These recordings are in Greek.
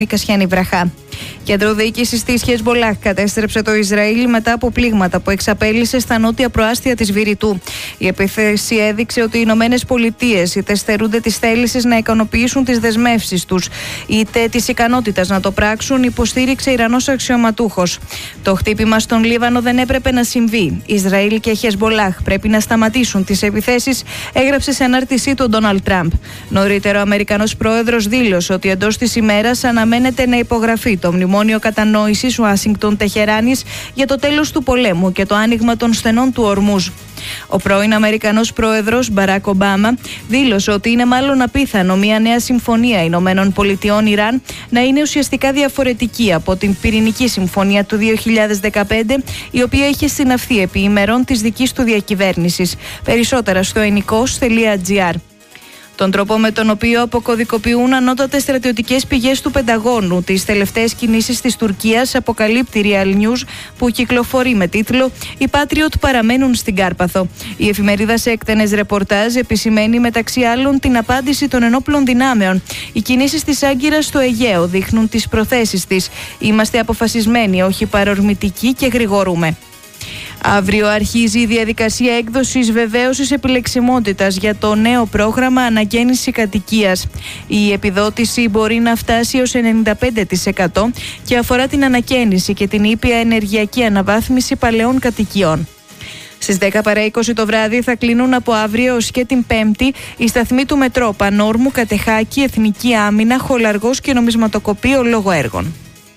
η Κασιανή βραχά. Κέντρο διοίκησης της Χεσμπολάχ κατέστρεψε το Ισραήλ μετά από πλήγματα που εξαπέλυσε στα νότια προάστια της Βηρητού. Η επίθεση έδειξε ότι οι Ηνωμένες Πολιτείες είτε στερούνται της θέλησης να ικανοποιήσουν τις δεσμεύσεις τους, είτε της ικανότητας να το πράξουν, υποστήριξε Ιρανός αξιωματούχος. Το χτύπημα στον Λίβανο δεν έπρεπε να συμβεί. Ισραήλ και Χεσμπολάχ πρέπει να σταματήσουν τις επιθέσεις, έγραψε σε ανάρτησή του ο Ντόναλντ Τραμπ. Νωρίτερα, ο Αμερικανός πρόεδρος δήλωσε ότι εντός της ημέρας αναμένεται να υπογραφεί το μνημόνιο κατανόησης Ουάσιγκτον-Τεχεράνης για το τέλος του πολέμου και το άνοιγμα των στενών του Ορμούζ. Ο πρώην Αμερικανός πρόεδρος Μπαράκ Ομπάμα δήλωσε ότι είναι μάλλον απίθανο μια νέα συμφωνία Ηνωμένων Πολιτειών-Ιράν να είναι ουσιαστικά διαφορετική από την πυρηνική συμφωνία του 2015, η οποία είχε συναυθεί επί ημερών της δικής του διακυβέρνησης. Περισσότερα στο ennikos.gr. Τον τρόπο με τον οποίο αποκωδικοποιούν ανώτατες στρατιωτικές πηγές του Πενταγώνου τις τελευταίες κινήσεις της Τουρκίας αποκαλύπτει Real News, που κυκλοφορεί με τίτλο «Οι Patriot παραμένουν στην Κάρπαθο». Η εφημερίδα σε έκτενες ρεπορτάζ επισημαίνει μεταξύ άλλων την απάντηση των ενόπλων δυνάμεων. Οι κινήσεις της Άγκυρας στο Αιγαίο δείχνουν τις προθέσεις της. Είμαστε αποφασισμένοι, όχι παρορμητικοί, και γρηγορούμε. Αύριο αρχίζει η διαδικασία έκδοσης βεβαίωσης επιλεξιμότητας για το νέο πρόγραμμα ανακαίνιση κατοικίας. Η επιδότηση μπορεί να φτάσει ως 95% και αφορά την ανακαίνιση και την ήπια ενεργειακή αναβάθμιση παλαιών κατοικιών. Στις 10 παρά 20 το βράδυ θα κλείνουν από αύριο ως και την Πέμπτη οι σταθμοί του Μετρό Πανόρμου, Κατεχάκη, Εθνική Άμυνα, Χολαργός και Νομισματοκοπείο λόγω έργων.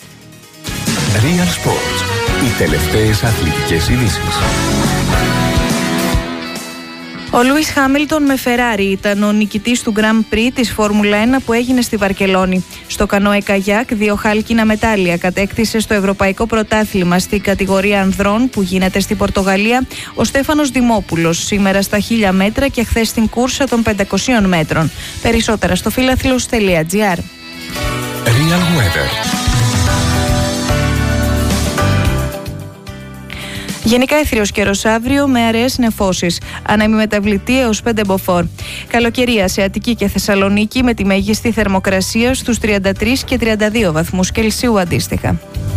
Real Sports. Οι τελευταίες αθλητικές ειδήσεις. Ο Λούις Χάμιλτον με Φεράρι ήταν ο νικητής του Grand Prix της Φόρμουλα 1 που έγινε στη Βαρκελόνη. Στο κανόε καγιάκ 2 χάλκινα μετάλλια κατέκτησε στο Ευρωπαϊκό Πρωτάθλημα στη κατηγορία ανδρών που γίνεται στη Πορτογαλία ο Στέφανος Δημόπουλος σήμερα στα 1000 μέτρα και χθες στην κούρσα των 500 μέτρων. Περισσότερα στο philathlos.gr. Real Weather. Γενικά αιθριος καιρός αύριο με αραιές νεφώσεις. Άνεμη μεταβλητή έως 5 μποφόρ. Καλοκαιρία σε Αττική και Θεσσαλονίκη με τη μέγιστη θερμοκρασία στους 33 και 32 βαθμούς Κελσίου αντίστοιχα.